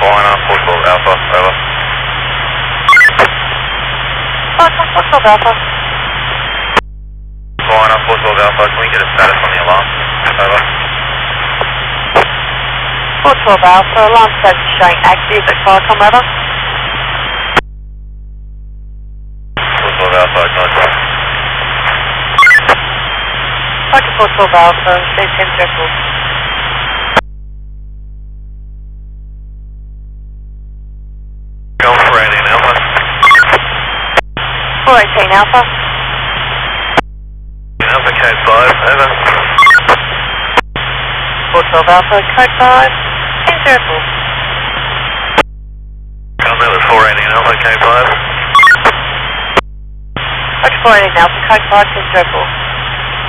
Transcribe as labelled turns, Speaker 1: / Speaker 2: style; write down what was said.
Speaker 1: Flying on 412 Alpha, over.
Speaker 2: Falcon 412 Alpha.
Speaker 1: Flying on 412 Alpha, can we get a status on the alarm? Over.
Speaker 2: 412 Alpha, alarm status showing active at Qualcomm, over.
Speaker 1: 412 Alpha, acknowledge.
Speaker 2: Falcon 412 Alpha, stay 10 circles.
Speaker 1: Going for 18 Alpha.
Speaker 2: 418 Alpha.
Speaker 1: Alpha code 5, over.
Speaker 2: 412 Alpha, code 5, 10 circles.
Speaker 1: That was 418 Alpha, code 5.
Speaker 2: Falcon 418 Alpha, code 5, 10 circles.